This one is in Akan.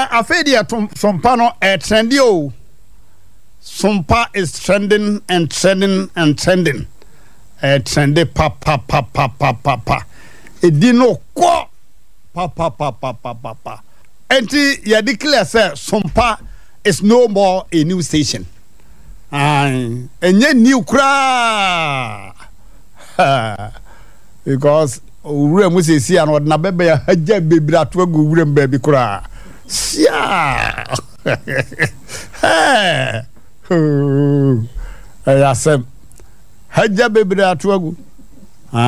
afedia sompa no trendy o. Sompa is trending and trending and trending. Trendy pa. Edino ko pa. Enti ya declare say sompa is no more a new station. Enye new kra. Because ure mu sesi an odna bebe ya haja bebira to agu ure mbabi kra. Sia. Hey. Ayasem. Haja bebira to agu